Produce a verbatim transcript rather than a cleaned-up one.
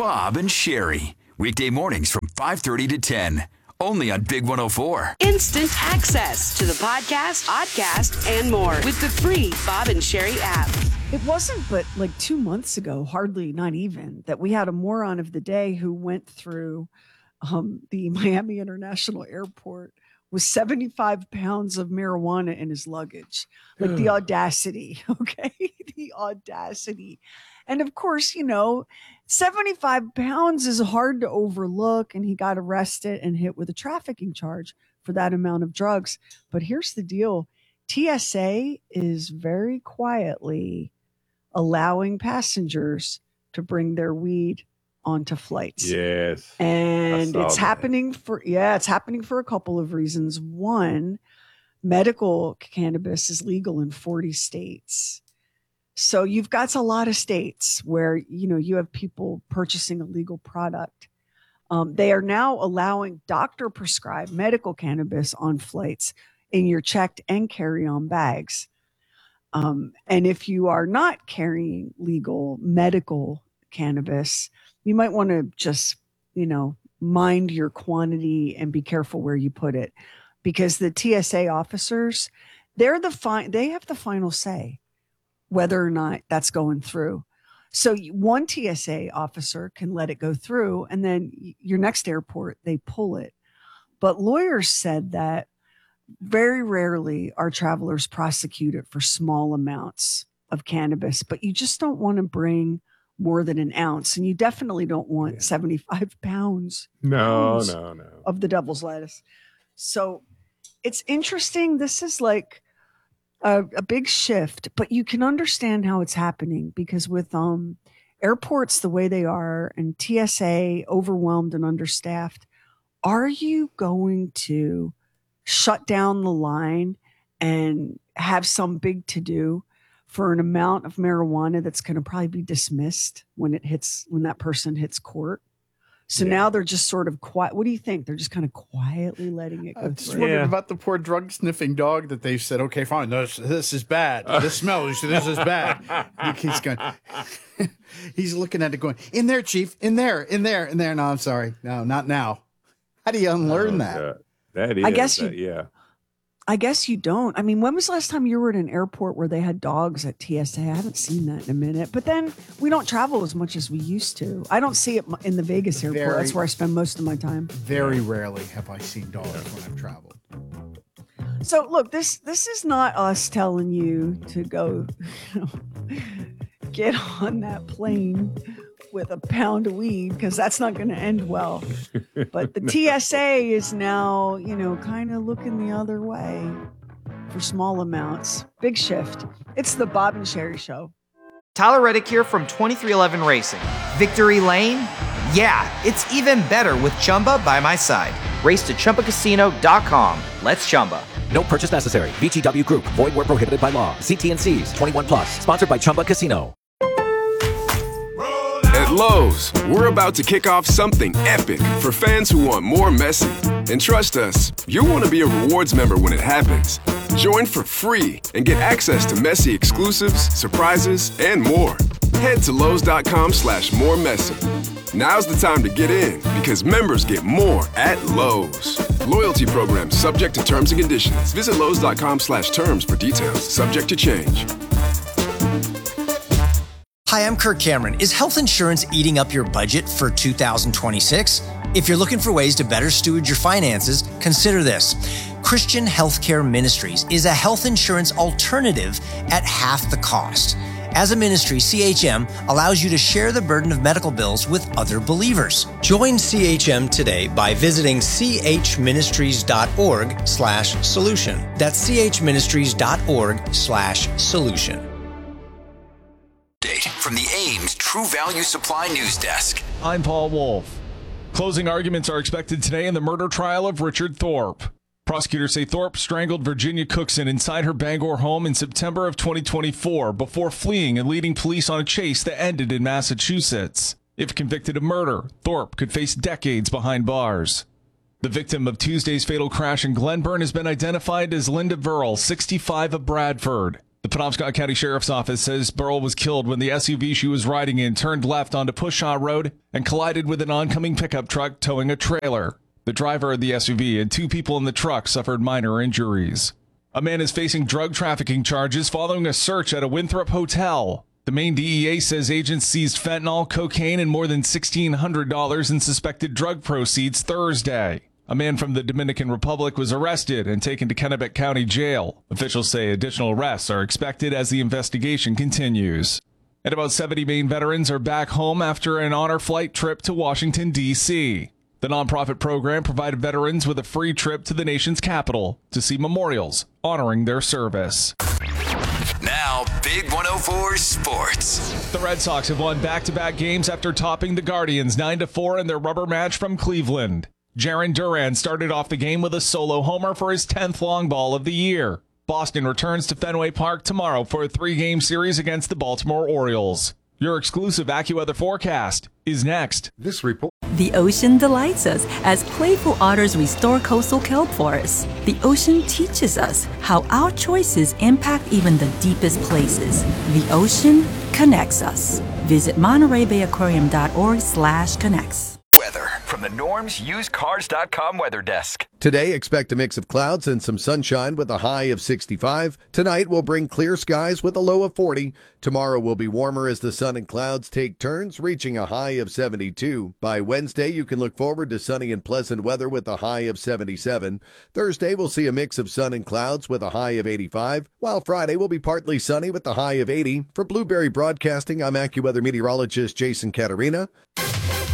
Bob and Sherry. Weekday mornings from five thirty to ten. Only on Big one oh four. Instant access to the podcast, podcast, and more with the free Bob and Sherry app. It wasn't but like two months ago, hardly not even, that we had a moron of the day who went through um, the Miami International Airport with seventy-five pounds of marijuana in his luggage. Like the audacity, okay? The audacity. And of course, you know, seventy-five pounds is hard to overlook, and he got arrested and hit with a trafficking charge for that amount of drugs. But here's the deal. T S A is very quietly allowing passengers to bring their weed onto flights. Yes. And it's that. happening for, yeah, it's happening for a couple of reasons. One, medical cannabis is legal in forty states. So you've got a lot of states where, you know, you have people purchasing a legal product. Um, they are now allowing doctor prescribed medical cannabis on flights in your checked and carry-on bags. Um, and if you are not carrying legal medical cannabis, you might want to just, you know, mind your quantity and be careful where you put it, because the T S A officers, they're the fi- they have the final say whether or not that's going through. So one T S A officer can let it go through, and then your next airport, they pull it. But lawyers said that very rarely are travelers prosecuted for small amounts of cannabis, but you just don't want to bring more than an ounce. And you definitely don't want yeah. seventy-five pounds, no, pounds no, no. of the devil's lettuce. So it's interesting. This is like A, a big shift, but you can understand how it's happening, because with um, airports the way they are and T S A overwhelmed and understaffed, are you going to shut down the line and have some big to-do for an amount of marijuana that's going to probably be dismissed when it hits, when that person hits court? So yeah. now they're just sort of quiet. What do you think? They're just kind of quietly letting it go I'm just through. wondering Yeah. about the poor drug sniffing dog that they've said, okay, fine, this, this is bad. This smells, this is bad. He's going, he's looking at it going, in there, chief, in there, in there, in there. No, I'm sorry. No, not now. How do you unlearn Oh, that? God. That is, I guess that, you- yeah. I guess you don't. I mean, when was the last time you were at an airport where they had dogs at T S A? I haven't seen that in a minute. But then we don't travel as much as we used to. I don't see it in the Vegas airport. Very- That's where I spend most of my time. Very rarely have I seen dogs when I've traveled. So look, this this is not us telling you to go, you know, get on that plane with a pound of weed, because that's not going to end well. But the T S A is now, you know, kind of looking the other way for small amounts. Big shift. It's the Bob and Sherry Show. Tyler Reddick here from twenty-three eleven Racing. Victory Lane? Yeah, it's even better with Chumba by my side. Race to Chumba Casino dot com. Let's Chumba. No purchase necessary. V G W Group. Void where prohibited by law. See T and C's. twenty-one plus. Sponsored by Chumba Casino. At Lowe's, we're about to kick off something epic for fans who want more Messi. And trust us, you'll want to be a rewards member when it happens. Join for free and get access to Messi exclusives, surprises, and more. Head to Lowe's.com slash more Messi. Now's the time to get in, because members get more at Lowe's. Loyalty program subject to terms and conditions. Visit Lowe's.com slash terms for details. Subject to change. Hi, I'm Kirk Cameron. Is health insurance eating up your budget for two thousand twenty-six? If you're looking for ways to better steward your finances, consider this. Christian Healthcare Ministries is a health insurance alternative at half the cost. As a ministry, C H M allows you to share the burden of medical bills with other believers. Join C H M today by visiting chministries.org slash solution. That's chministries.org slash solution. From the Ames True Value Supply News Desk. I'm Paul Wolf. Closing arguments are expected today in the murder trial of Richard Thorpe. Prosecutors say Thorpe strangled Virginia Cookson inside her Bangor home in September of twenty twenty-four before fleeing and leading police on a chase that ended in Massachusetts. If convicted of murder, Thorpe could face decades behind bars. The victim of Tuesday's fatal crash in Glenburn has been identified as Linda Verl, sixty-five, of Bradford. The Penobscot County Sheriff's Office says Burrell was killed when the S U V she was riding in turned left onto Pushaw Road and collided with an oncoming pickup truck towing a trailer. The driver of the S U V and two people in the truck suffered minor injuries. A man is facing drug trafficking charges following a search at a Winthrop hotel. The Maine D E A says agents seized fentanyl, cocaine, and more than sixteen hundred dollars in suspected drug proceeds Thursday. A man from the Dominican Republic was arrested and taken to Kennebec County Jail. Officials say additional arrests are expected as the investigation continues. And about seventy Maine veterans are back home after an honor flight trip to Washington, D C The nonprofit program provided veterans with a free trip to the nation's capital to see memorials honoring their service. Now, Big one oh four Sports. The Red Sox have won back-to-back games after topping the Guardians nine to four in their rubber match from Cleveland. Jarren Duran started off the game with a solo homer for his tenth long ball of the year. Boston returns to Fenway Park tomorrow for a three-game series against the Baltimore Orioles. Your exclusive AccuWeather forecast is next. This report. The ocean delights us as playful otters restore coastal kelp forests. The ocean teaches us how our choices impact even the deepest places. The ocean connects us. Visit Monterey Bay Aquarium dot org slash connects. Weather from the Norms Used Cars dot com weather desk. Today, expect a mix of clouds and some sunshine with a high of sixty-five. Tonight will bring clear skies with a low of forty. Tomorrow will be warmer as the sun and clouds take turns, reaching a high of seventy-two. By Wednesday, you can look forward to sunny and pleasant weather with a high of seventy-seven. Thursday, we'll see a mix of sun and clouds with a high of eighty-five, while Friday will be partly sunny with a high of eighty. For Blueberry Broadcasting, I'm AccuWeather meteorologist Jason Caterina.